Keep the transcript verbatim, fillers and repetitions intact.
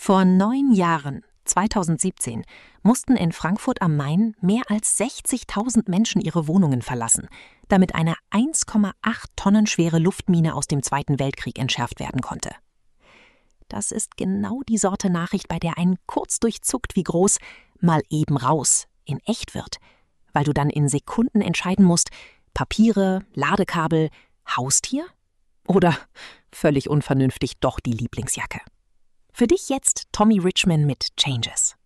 Vor neun Jahren, zweitausendsiebzehn, mussten in Frankfurt am Main mehr als sechzigtausend Menschen ihre Wohnungen verlassen, damit eine eins Komma acht Tonnen schwere Luftmine aus dem Zweiten Weltkrieg entschärft werden konnte. Das ist genau die Sorte Nachricht, bei der ein kurz durchzuckt wie groß mal eben raus in echt wird, weil du dann in Sekunden entscheiden musst, Papiere, Ladekabel, Haustier oder völlig unvernünftig doch die Lieblingsjacke. Für dich jetzt Tommy Richman mit Changes.